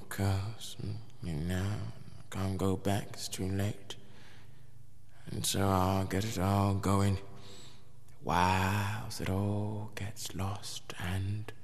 'cause now I can't go back, it's too late. And so I'll get it all going whilst it all gets lost and